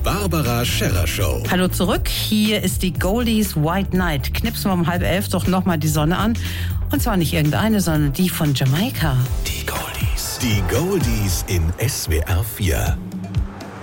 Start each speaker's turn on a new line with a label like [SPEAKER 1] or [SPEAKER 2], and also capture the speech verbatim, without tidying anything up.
[SPEAKER 1] Barbara Scherrer Show.
[SPEAKER 2] Hallo zurück, hier ist die Goldies White Night. Knipsen wir um halb elf doch nochmal die Sonne an. Und zwar nicht irgendeine, sondern die von Jamaika.
[SPEAKER 1] Die Goldies. Die Goldies in S W R vier.